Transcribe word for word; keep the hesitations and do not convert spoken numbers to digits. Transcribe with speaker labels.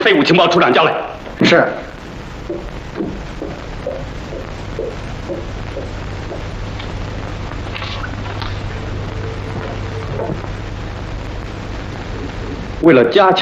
Speaker 1: 废物情报处长叫来。
Speaker 2: 是。
Speaker 1: 为了加强